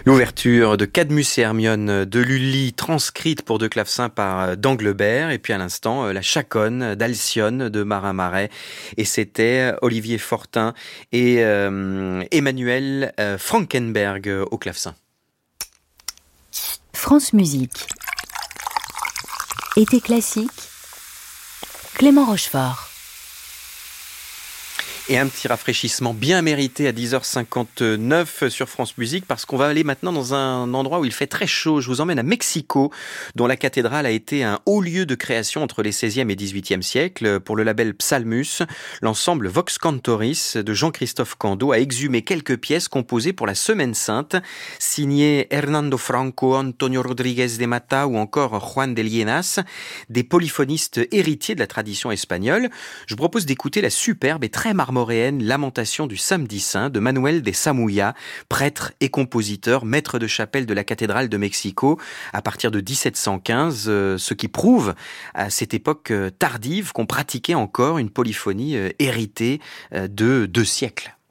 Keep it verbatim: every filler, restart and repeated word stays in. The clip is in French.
L'ouverture de Cadmus et Hermione de Lully, transcrite pour deux clavecins par Danglebert, et puis à l'instant la Chaconne d'Alcyone de Marin Marais, et c'était Olivier Fortin et euh, Emmanuel euh, Frankenberg au clavecin. France Musique. Été classique. Clément Rochefort. Et un petit rafraîchissement bien mérité à dix heures cinquante-neuf sur France Musique, parce qu'on va aller maintenant dans un endroit où il fait très chaud. Je vous emmène à Mexico, dont la cathédrale a été un haut lieu de création entre les seizième et dix-huitième siècles. Pour le label Psalmus, l'ensemble Vox Cantoris de Jean-Christophe Cando a exhumé quelques pièces composées pour la Semaine Sainte, signées Hernando Franco, Antonio Rodriguez de Mata ou encore Juan de Lienas, des polyphonistes héritiers de la tradition espagnole. Je vous propose d'écouter la superbe et très marmoréenne Lamentation du Samedi Saint de Manuel de Samuya, prêtre et compositeur, maître de chapelle de la cathédrale de Mexico à partir de dix-sept cent quinze, euh, ce qui prouve à cette époque euh, tardive qu'on pratiquait encore une polyphonie euh, héritée euh, de deux siècles.